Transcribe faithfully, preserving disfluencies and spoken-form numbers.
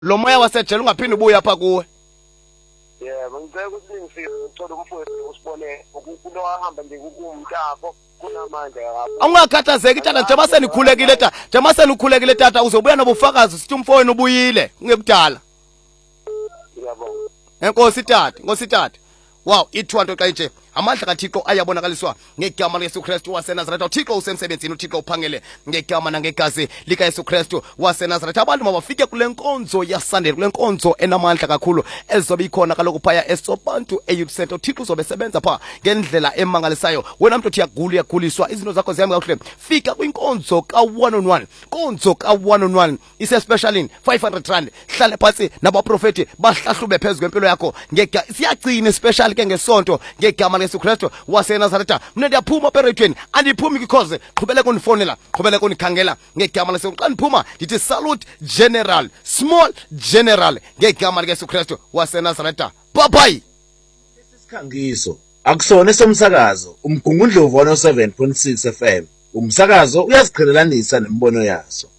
lo moya wasejele ungaphindi ubuya apha kuwe. Yebo ngicela ukuthi ngifike ngithola umfowethu usibone ukuno ahamba nje kumntabo kunamandla lapho. Awungakhathazeki tata njengoba senikhulekile tata njengoba senikhulekile tata uzobuya nobufakazi sithi umfowenu ubuyile ungekudala. Ngiyabonga. Enkosi tata Nkosi tata. Wow ithwanto xa nje amandla kaThixo ayabonakaliswa ngegama likaYesu Kristu waseNazaretha. uThixo usemsebenzini uThixo uphangele ngegama nangegazi likaYesu Kristu waseNazaretha. Abantu mabafike kule nkonzo yaSunday kule nkonzo enamandla kakhulu ezobe ikhona kaloku phaya eSobantu eYouth Center. uThixo uzobe sebenza pha ngendlela emangalisayo. Wena mntu uyagula uyaguliswa izinto zakho zihamba kakuhle fika kwinkonzo ka one on one. Konzo ka one on one ise special five hundred rand. Hlale phansi nabaprofeti bahlahlube phezulu kwempilo yakho ngega siyagcina special ke ngesonto ngegama likaYesu Kristu waseNazaretha. Mina ndiyaphuma peretweni andiphumi because qhubeleka unifonela qhubeleka unikhangela ngegama likaYesu. Xa ndiphuma ndithi salute general small general ngegama likaYesu Kristu waseNazaretha. Bye bye. Isikhangiso akusona esomsakazo umgungundlovu one oh seven point six F M. Umsakazo uyaziqhelelanisa nembono yaso.